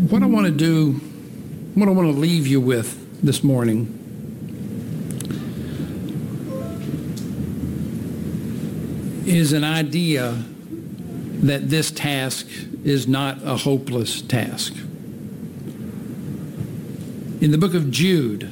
what I want to do, what I want to leave you with this morning is an idea that this task is not a hopeless task. In the book of Jude,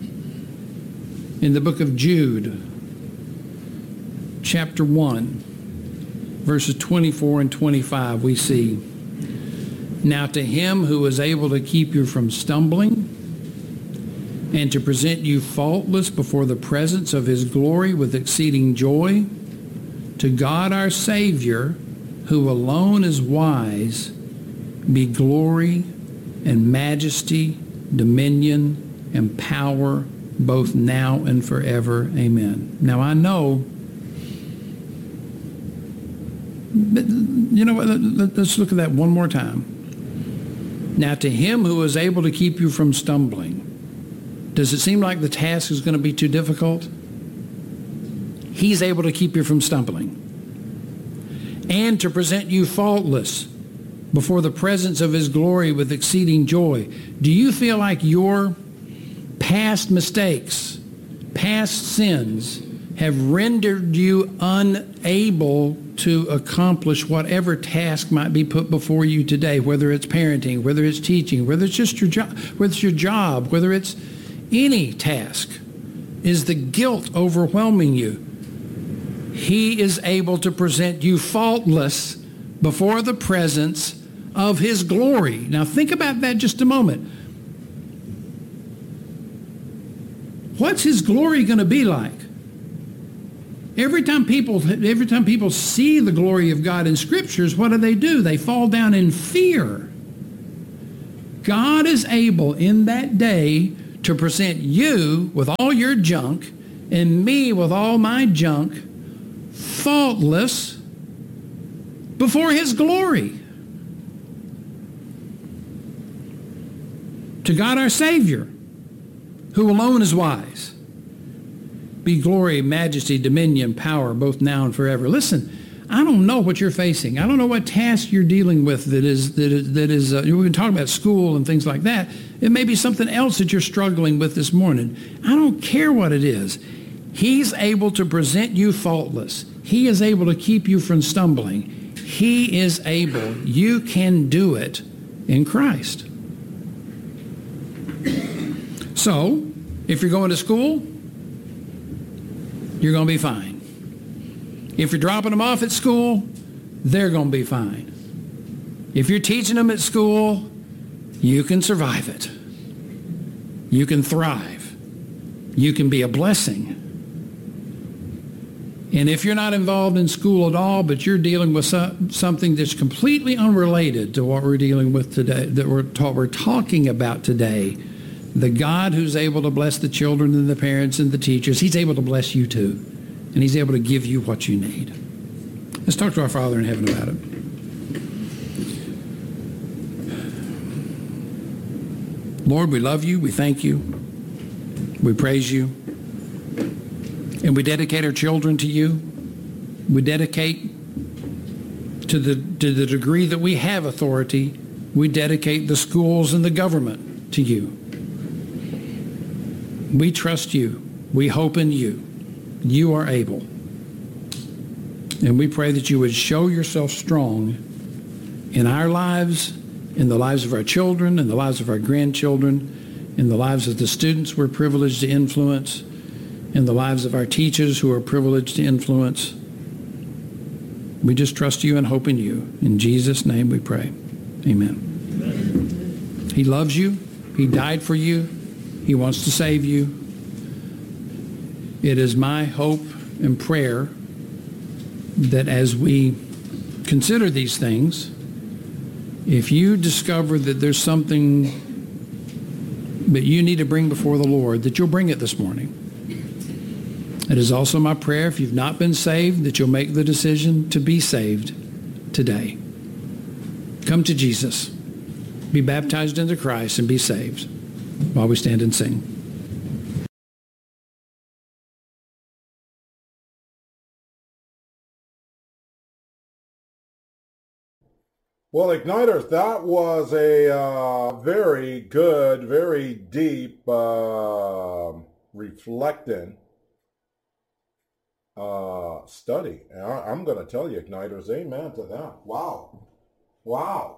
chapter 1, verses 24 and 25, we see, "Now to him who is able to keep you from stumbling and to present you faultless before the presence of his glory with exceeding joy, to God our Savior, who alone is wise, be glory and majesty, dominion and power, both now and forever. Amen." Now I know, but you know what, let's look at that one more time. Now to him who is able to keep you from stumbling. Does it seem like the task is going to be too difficult? He's able to keep you from stumbling. And to present you faultless before the presence of his glory with exceeding joy. Do you feel like your past mistakes, past sins, have rendered you unable to accomplish whatever task might be put before you today, whether it's parenting, whether it's teaching, whether it's just your job, whether it's any task? Is the guilt overwhelming you? He is able to present you faultless before the presence of his glory. Now think about that just a moment. What's his glory going to be like? Every time people see the glory of God in scriptures, what do? They fall down in fear. God is able in that day to present you with all your junk and me with all my junk, faultless before his glory. To God our Savior, who alone is wise, be glory, majesty, dominion, power, both now and forever. Listen, I don't know what you're facing. I don't know what task you're dealing with that is we can talk about school and things like that. It may be something else that you're struggling with this morning. I don't care what it is. He's able to present you faultless. He is able to keep you from stumbling. He is able. You can do it in Christ. So, if you're going to school, you're going to be fine. If you're dropping them off at school, they're going to be fine. If you're teaching them at school, you can survive it. You can thrive. You can be a blessing. And if you're not involved in school at all, but you're dealing with something that's completely unrelated to what we're dealing with today, that we're talking about today, the God who's able to bless the children and the parents and the teachers, he's able to bless you too. And he's able to give you what you need. Let's talk to our Father in heaven about it. Lord, we love you. We thank you. We praise you. And we dedicate our children to you. We dedicate to the degree that we have authority, we dedicate the schools and the government to you. We trust you. We hope in you. You are able. And we pray that you would show yourself strong in our lives, in the lives of our children, in the lives of our grandchildren, in the lives of the students we're privileged to influence, in the lives of our teachers who are privileged to influence. We just trust you and hope in you. In Jesus' name we pray. Amen. He loves you. He died for you. He wants to save you. It is my hope and prayer that as we consider these things, if you discover that there's something that you need to bring before the Lord, that you'll bring it this morning. It is also my prayer, if you've not been saved, that you'll make the decision to be saved today. Come to Jesus, be baptized into Christ, and be saved while we stand and sing. Well, Igniters, that was a very good, very deep, reflecting study. And I'm going to tell you, Igniters, amen to that. Wow. Wow.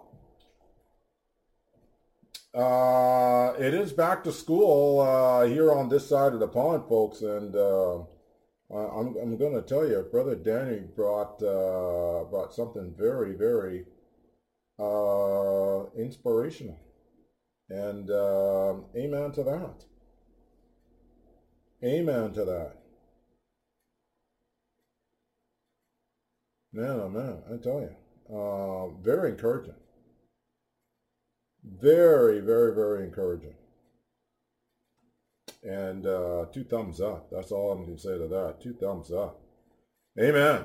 It is back to school here on this side of the pond, folks, and I'm going to tell you, Brother Danny brought something very, very inspirational, and amen to that. Amen to that. Man, oh man, I tell you, very encouraging. Very, very, very encouraging. And 2 thumbs up. That's all I'm going to say to that. 2 thumbs up. Amen.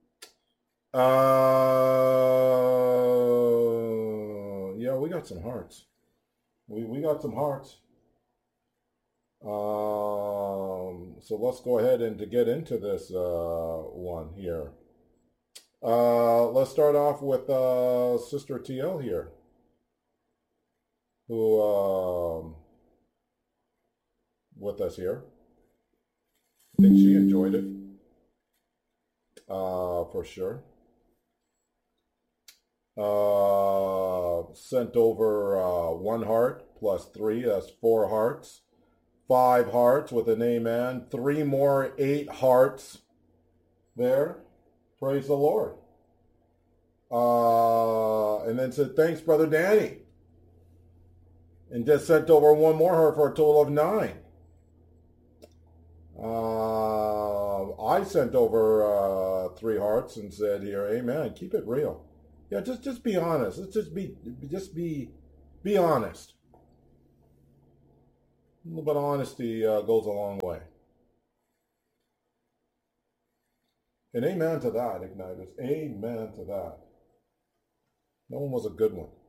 Yeah, we got some hearts. We got some hearts. So let's go ahead and to get into this one here. Let's start off with Sister TL here, who with us here. I think she enjoyed it, for sure. Sent over 1 heart plus 3, that's 4 hearts. 5 hearts with an amen. 3 more, 8 hearts there. Praise the Lord. And then said, thanks, Brother Danny. And just sent over 1 more heart for a total of 9. I sent over 3 hearts and said here, amen, keep it real. Yeah, just be honest. Let's just be honest. A little bit of honesty goes a long way. And amen to that, Igniters. Amen to that. That one was a good one.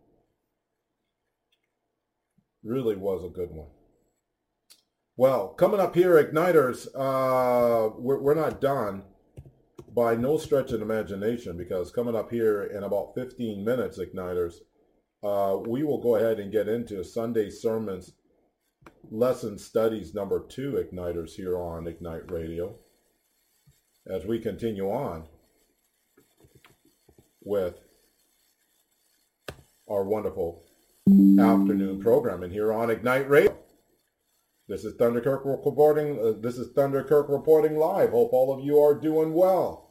Really was a good one. Well, coming up here, Igniters, we're not done by no stretch of imagination, because coming up here in about 15 minutes, Igniters, we will go ahead and get into Sunday Sermons Lesson Studies number 2, Igniters, here on Ignite Radio, as we continue on with our wonderful afternoon programming here on Ignite Radio. This is Thunder Kirk reporting. This is Thunder Kirk reporting live. Hope all of you are doing well.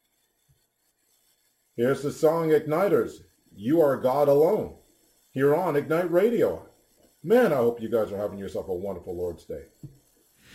Here's the song, Igniters. You Are God Alone, here on Ignite Radio. Man, I hope you guys are having yourself a wonderful Lord's Day.